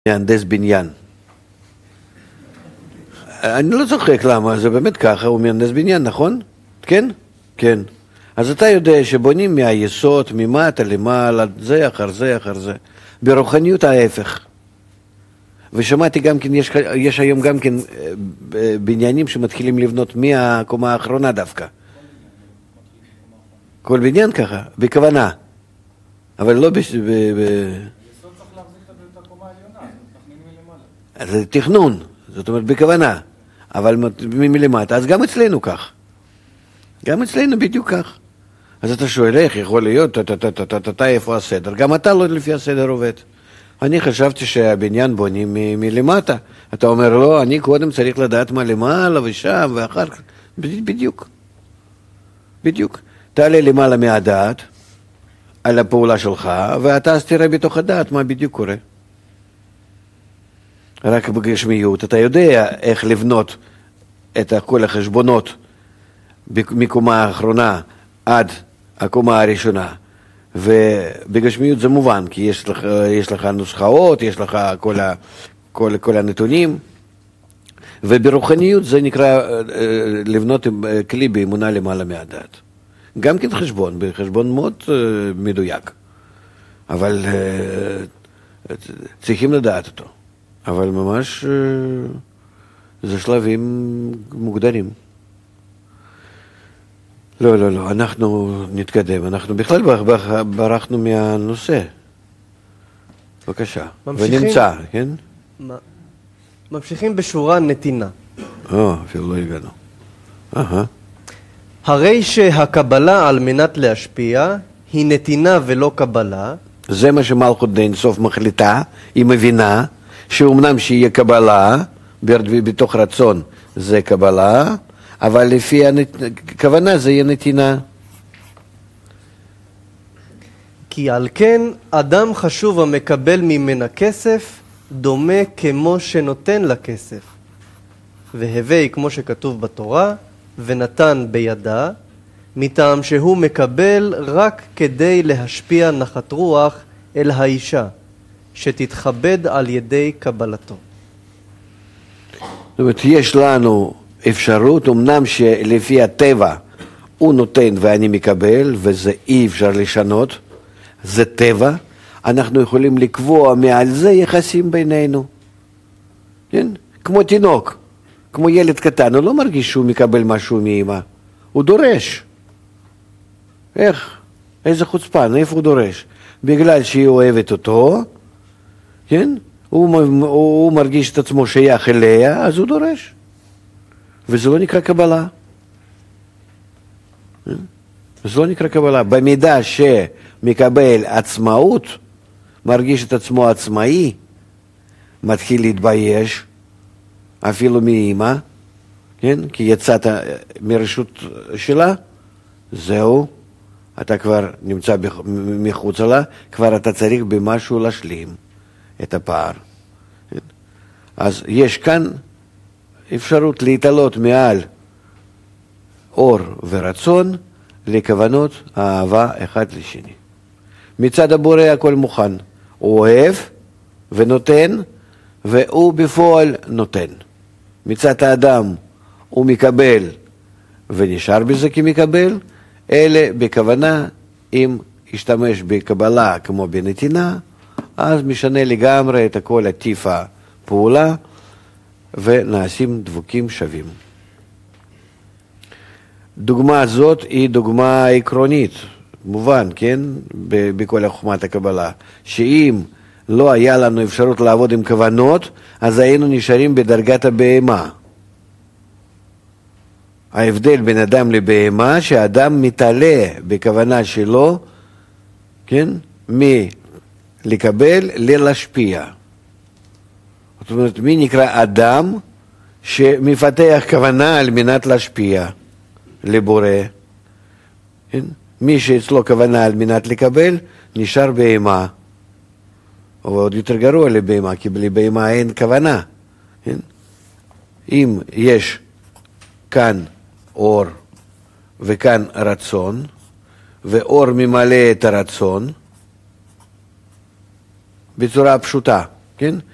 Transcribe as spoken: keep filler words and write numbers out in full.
מהנדס בניין. אני לא צוחק למה, זה באמת ככה, הוא מהנדס בניין, נכון? כן? כן. אז אתה יודע שבונים מהיסוד, ממטה למעלה, זה אחר זה אחר זה. ברוחניות ההפך. ושמעתי גם כן, יש, יש היום גם כן בניינים שמתחילים לבנות מהקומה האחרונה דווקא. כל בניין ככה, בכוונה. אבל לא ב... זה תכנון, זאת אומרת בכוונה, אבל מלמטה, אז גם אצלנו כך. גם אצלנו בדיוק כך. אז אתה שואל, איך יכול להיות, אתה איפה הסדר? גם אתה לא לפי הסדר עובד. אני חשבתי שהבניין בונים מלמטה. אתה אומר, לא, אני קודם צריך לדעת מה למעלה ושם ואחר כך. בדיוק. בדיוק. תעלה למעלה מהדעת, על הפעולה שלך, ואתה אז תראה בתוך הדעת מה בדיוק קורה. רק בגשמיות, אתה יודע איך לבנות את כל החשבונות מקומה האחרונה עד הקומה הראשונה. ובגשמיות זה מובן, כי יש לך, יש לך נוסחאות, יש לך כל, ה, כל, כל הנתונים. וברוחניות זה נקרא לבנות כלי באמונה למעלה מהדעת. גם כן חשבון, בחשבון מאוד מדויק. אבל צריכים לדעת אותו. אבל ממש זה שלבים מוגדרים. לא, לא, לא, אנחנו נתקדם. אנחנו בכלל ברחנו מהנושא. בבקשה. ונמצא, כן? ממשיכים בשורה נתינה. או, אפילו לא הגענו. אהה. הרי שהקבלה על מנת להשפיע היא נתינה ולא קבלה. זה מה שמלכות דין סוף מחליטה, היא מבינה שאומנם שיהיה קבלה, בתוך רצון זה קבלה, אבל לפי הכוונה זה יהיה נתינה. כי על כן אדם חשוב המקבל ממנה כסף דומה כמו שנותן לה כסף. והווי כמו שכתוב בתורה, ונתן בידה, מטעם שהוא מקבל רק כדי להשפיע נחת רוח אל האישה, שתתכבד על ידי קבלתו. זאת אומרת, יש לנו אפשרות, אמנם שלפי הטבע הוא נותן ואני מקבל, וזה אי אפשר לשנות, זה טבע, אנחנו יכולים לקבוע מעל זה יחסים בינינו. כן? כמו תינוק, כמו ילד קטן, הוא לא מרגיש שהוא מקבל משהו מאמא, הוא דורש. איך? איזה חוצפן, איפה הוא דורש? בגלל שהיא אוהבת אותו, כן? הוא, הוא מרגיש את עצמו שייך אליה, אז הוא דורש. וזה לא נקרא קבלה. זה לא נקרא קבלה. במידה שמקבל עצמאות, מרגיש את עצמו עצמאי, מתחיל להתבייש, אפילו מאמא, כן? כי יצאת מרשות שלה, זהו, אתה כבר נמצא מחוץ לה, כבר אתה צריך במשהו להשלים את הפער. כן? אז יש כאן אפשרות להתעלות מעל אור ורצון לכוונות האהבה אחד לשני. מצד הבורא הכל מוכן. הוא אוהב ונותן, והוא בפועל נותן. מצד האדם הוא מקבל ונשאר בזה כמקבל, אלה בכוונה, אם ישתמש בקבלה כמו בנתינה, אז משנה לגמרי את הכל עטיף הפעולה, ונעשים דבוקים שווים. דוגמה זאת היא דוגמה עקרונית, מובן, כן? בכל חוכמת הקבלה, שאם לא היה לנו אפשרות לעבוד עם כוונות, אז היינו נשארים בדרגת הבהמה. ההבדל בין אדם לבהמה, שהאדם מתעלה בכוונה שלו, כן? מלקבל ללהשפיע. זאת אומרת, מי נקרא אדם שמפתח כוונה על מנת להשפיע לבורא? כן? מי שאצלו כוונה על מנת לקבל, נשאר בהמה. או עוד יותר גרוע לבהמה, כי לבהמה אין כוונה. כן? אם יש כאן אור וכאן רצון, ואור ממלא את הרצון, בצורה פשוטה, כן?